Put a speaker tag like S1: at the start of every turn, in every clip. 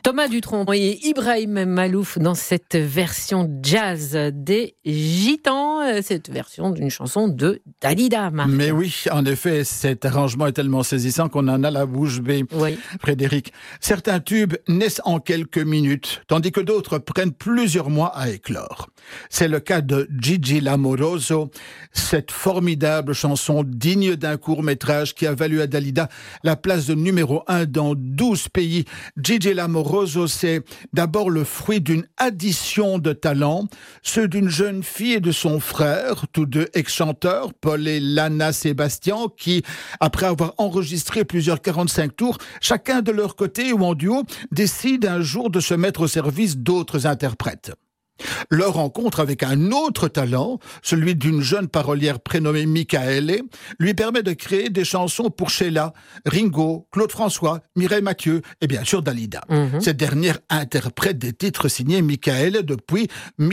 S1: Thomas Dutronc et Ibrahim Malouf dans cette version jazz des Gitans, cette version d'une chanson de Dalida. Marc.
S2: Mais oui, en effet, cet arrangement est tellement saisissant qu'on en a la bouche bée.
S1: Oui.
S2: Frédéric, certains tubes naissent en quelques minutes, tandis que d'autres prennent plusieurs mois à éclore. C'est le cas de Gigi Lamoroso, cette formidable chanson digne d'un court-métrage qui a valu à Dalida la place de numéro 1 dans 12 pays. Gigi Lamoroso, c'est d'abord le fruit d'une addition de talents, ceux d'une jeune fille et de son frère, tous deux ex-chanteurs, Paul et Lana Sébastien, qui, après avoir enregistré plusieurs 45 tours, chacun de leur côté ou en duo, décident un jour de se mettre au service d'autres interprètes. Leur rencontre avec un autre talent, celui d'une jeune parolière prénommée Michaele, lui permet de créer des chansons pour Sheila, Ringo, Claude François, Mireille Mathieu et bien sûr Dalida. Cette dernière interprète des titres signés Michaele depuis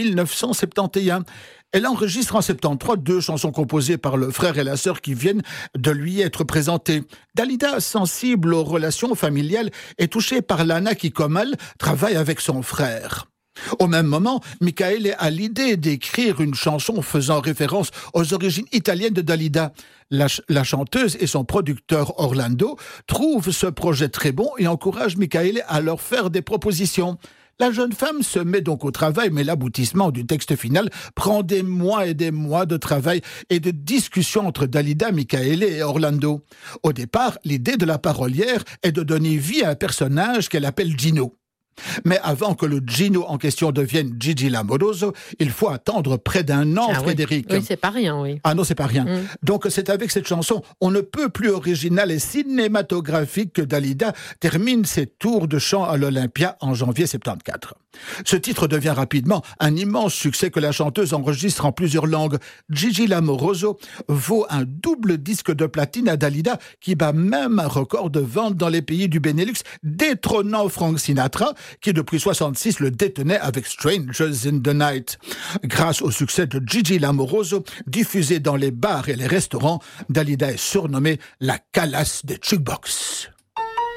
S2: 1971. Elle enregistre en 73 2 chansons composées par le frère et la sœur qui viennent de lui être présentées. Dalida, sensible aux relations familiales, est touchée par Lana qui, comme elle, travaille avec son frère. Au même moment, Michaele a l'idée d'écrire une chanson faisant référence aux origines italiennes de Dalida. La chanteuse et son producteur Orlando trouvent ce projet très bon et encouragent Michaele à leur faire des propositions. La jeune femme se met donc au travail, mais l'aboutissement du texte final prend des mois et des mois de travail et de discussion entre Dalida, Michaele et Orlando. Au départ, l'idée de la parolière est de donner vie à un personnage qu'elle appelle Gino. Mais avant que le Gino en question devienne Gigi Lamoroso, il faut attendre près d'un an, Frédéric.
S1: Oui, c'est pas rien, oui.
S2: Ah non, c'est pas rien. Donc c'est avec cette chanson, on ne peut plus originale et cinématographique que Dalida termine ses tours de chant à l'Olympia en janvier 74. Ce titre devient rapidement un immense succès que la chanteuse enregistre en plusieurs langues. Gigi Lamoroso vaut un double disque de platine à Dalida qui bat même un record de vente dans les pays du Benelux, détrônant Frank Sinatra qui depuis 66 le détenait avec Strangers in the Night. Grâce au succès de Gigi Lamoroso, diffusé dans les bars et les restaurants, Dalida est surnommée la Calas des jukebox.